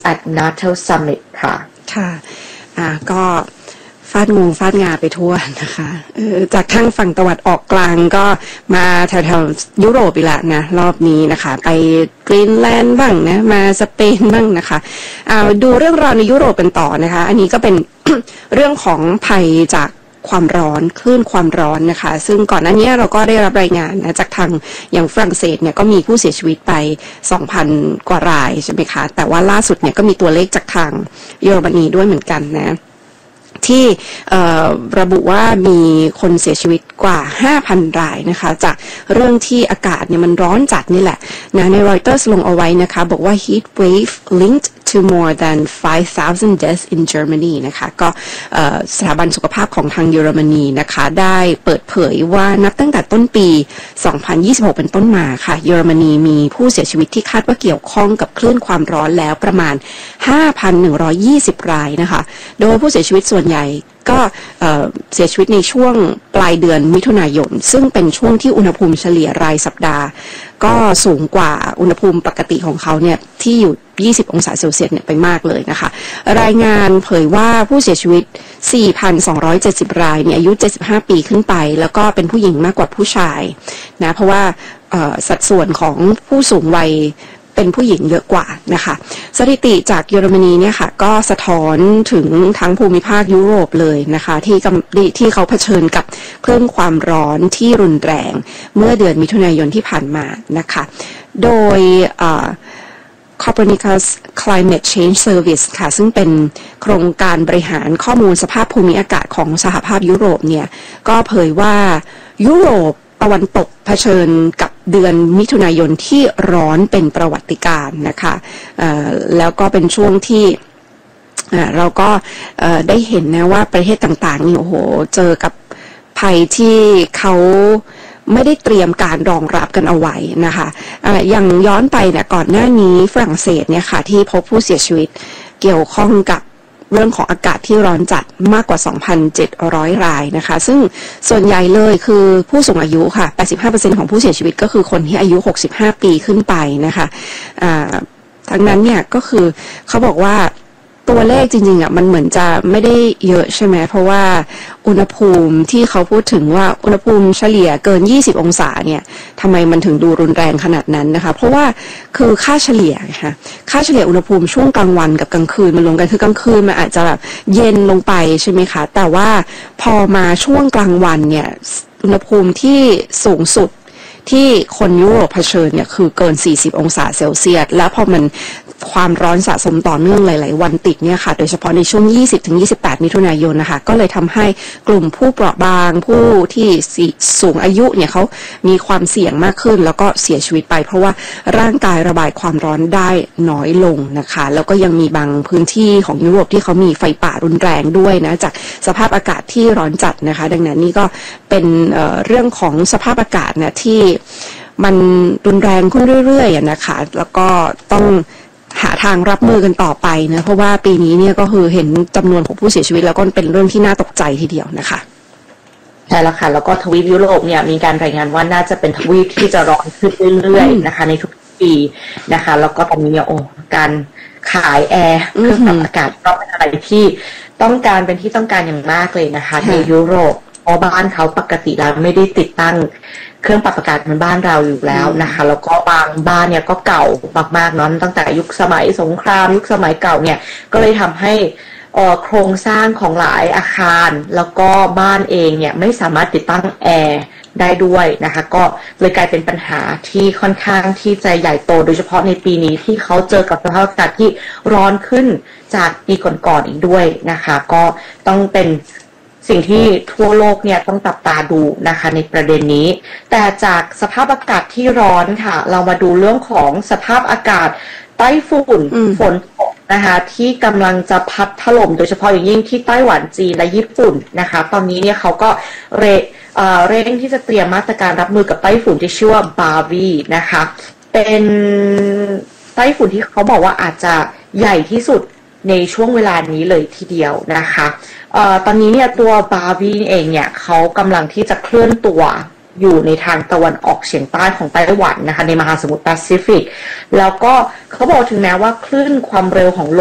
at NATO Summit ค่ะค่ะก็ฟาดงูฟาดงาไปทั่วนะคะจากทางฝั่งตะวันออกกลางก็มาแถวๆยุโรปอีกละนะรอบนี้นะคะไปกรีนแลนด์บ้างนะมาสเปนบ้างนะคะดูเรื่องราวในยุโรปกันต่อนะคะอันนี้ก็เป็น เรื่องของภัยจากความร้อนคลื่นความร้อนนะคะซึ่งก่อนหน้านี้เราก็ได้รับรายงานนะจากทางอย่างฝรั่งเศสเนี่ยก็มีผู้เสียชีวิตไป 2,000 กว่ารายใช่ไหมคะแต่ว่าล่าสุดเนี่ยก็มีตัวเลขจากทางเยอรมนีด้วยเหมือนกันนะที่ระบุว่ามีคนเสียชีวิตกว่า 5,000 รายนะคะจากเรื่องที่อากาศเนี่ยมันร้อนจัดนี่แหละนะใน Reuters ลงเอาไว้นะคะบอกว่า heat wave linked to more than 5,000 deaths in Germany นะคะก็สถาบันสุขภาพของทางเยอรมนีนะคะได้เปิดเผยว่านับตั้งแต่ต้นปี 2026 เป็นต้นมาค่ะเยอรมนีมีผู้เสียชีวิตที่คาดว่าเกี่ยวข้องกับคลื่นความร้อนแล้วประมาณ 5,120 รายนะคะโดยผู้เสียชีวิตส่วนใหญ่ก็เสียชีวิตในช่วงปลายเดือนมิถุนายนซึ่งเป็นช่วงที่อุณหภูมิเฉลี่ยรายสัปดาห์ก็สูงกว่าอุณหภูมิปกติของเขาเนี่ยที่อยู่ 20 องศาเซลเซียสเนี่ยไปมากเลยนะคะรายงานเผยว่าผู้เสียชีวิต 4,270 รายเนี่ยอายุ 75 ปีขึ้นไปแล้วก็เป็นผู้หญิงมากกว่าผู้ชายนะเพราะว่าสัดส่วนของผู้สูงวัยเป็นผู้หญิงเยอะกว่านะคะสถิติจากเยอรมนีเนี่ยค่ะก็สะท้อนถึงทั้งภูมิภาคยุโรปเลยนะคะที่เขาเผชิญกับคลื่นความร้อนที่รุนแรงเมื่อเดือนมิถุนายนที่ผ่านมานะคะโดยCopernicus Climate Change Service ค่ะซึ่งเป็นโครงการบริหารข้อมูลสภาพภูมิอากาศของสหภาพยุโรปเนี่ยก็เผยว่ายุโรปตะวันตกเผชิญกับเดือนมิถุนายนที่ร้อนเป็นประวัติการณ์นะคะแล้วก็เป็นช่วงที่เราก็ได้เห็นนะว่าประเทศต่างๆนี่โอ้โหเจอกับภัยที่เขาไม่ได้เตรียมการรองรับกันเอาไว้นะคะอย่างย้อนไปเนี่ยก่อนหน้านี้ฝรั่งเศสเนี่ยค่ะที่พบผู้เสียชีวิตเกี่ยวข้องกับเรื่องของอากาศที่ร้อนจัดมากกว่า 2,700 รายนะคะซึ่งส่วนใหญ่เลยคือผู้สูงอายุค่ะ 85% ของผู้เสียชีวิตก็คือคนที่อายุ 65 ปีขึ้นไปนะคะทั้งนั้นเนี่ยก็คือเขาบอกว่าตัวเลขจริงๆอ่ะมันเหมือนจะไม่ได้เยอะใช่ไหมเพราะว่าอุณหภูมิที่เขาพูดถึงว่าอุณหภูมิเฉลี่ยเกิน20องศาเนี่ยทำไมมันถึงดูรุนแรงขนาดนั้นนะคะเพราะว่าคือค่าเฉลี่ยค่ะค่าเฉลี่ยอุณหภูมิช่วงกลางวันกับกลางคืนมันลงกันคือกลางคืนมันอาจจะแบบเย็นลงไปใช่ไหมคะแต่ว่าพอมาช่วงกลางวันเนี่ยอุณหภูมิที่สูงสุดที่คนยุโรปเผชิญเนี่ยคือเกิน40องศาเซลเซียสแล้วพอมันความร้อนสะสมต่อเนื่องหลายๆวันติดเนี่ยค่ะโดยเฉพาะในช่วง 20-28 มิถุนายนนะคะก็เลยทำให้กลุ่มผู้เปราะบางผู้ที่สูงอายุเนี่ยเขามีความเสี่ยงมากขึ้นแล้วก็เสียชีวิตไปเพราะว่าร่างกายระบายความร้อนได้น้อยลงนะคะแล้วก็ยังมีบางพื้นที่ของยุโรปที่เขามีไฟป่ารุนแรงด้วยนะจากสภาพอากาศที่ร้อนจัดนะคะดังนั้นนี่ก็เป็นเรื่องของสภาพอากาศนะที่มันรุนแรงขึ้นเรื่อยๆนะคะแล้วก็ต้องหาทางรับมือกันต่อไปนะเพราะว่าปีนี้เนี่ยก็คือเห็นจำนวนของผู้เสียชีวิตแล้วก็เป็นเรื่องที่น่าตกใจทีเดียวนะคะใช่แล้วค่ะแล้วก็ทวีปยุโรปเนี่ยมีการรายงานว่าน่าจะเป็นทวีปที่จะร้อนขึ้นเรื่อยๆนะคะในทุกปีนะคะแล้วก็ตอนนี้เนี่ยการขายแอร์เครื่องปรับอากาศก็เป็นอะไรที่ต้องการเป็นที่ต้องการอย่างมากเลยนะคะในยุโรปเพราะบ้านเขาปกติแล้วไม่ได้ติดตั้งเครื่องปรับอากาศเหมือนบ้านเราอยู่แล้วนะคะแล้วก็บางบ้านเนี่ยก็เก่ามากๆเนาะตั้งแต่ยุคสมัยสงครามยุคสมัยเก่าเนี่ยก็เลยทำให้โครงสร้างของหลายอาคารแล้วก็บ้านเองเนี่ยไม่สามารถติดตั้งแอร์ได้ด้วยนะคะก็เลยกลายเป็นปัญหาที่ค่อนข้างที่จะใหญ่โตโดยเฉพาะในปีนี้ที่เขาเจอกับสภาพอากาศที่ร้อนขึ้นจากปีก่อนๆอีกด้วยนะคะก็ต้องเป็นสิ่งที่ทั่วโลกเนี่ยต้องจับตาดูนะคะในประเด็นนี้แต่จากสภาพอากาศที่ร้อนค่ะเรามาดูเรื่องของสภาพอากาศไต้ฝุ่นฝนตกนะคะที่กำลังจะพัดถล่มโดยเฉพาะอย่างยิ่งที่ไต้หวันจีนและญี่ปุ่นนะคะตอนนี้เนี่ยเขาก็เร่งที่จะเตรียมมาตรการรับมือกับไต้ฝุ่นที่ชื่อว่าบาวีนะคะเป็นไต้ฝุ่นที่เขาบอกว่าอาจจะใหญ่ที่สุดในช่วงเวลานี้เลยทีเดียวนะคะตอนนี้เนี่ยตัวบาวีเองเนี่ยเขากำลังที่จะเคลื่อนตัวอยู่ในทางตะวันออกเฉียงใต้ของไต้หวันนะคะในมหาสมุทรแปซิฟิกแล้วก็เขาบอกถึงแม้ว่าคลื่นความเร็วของ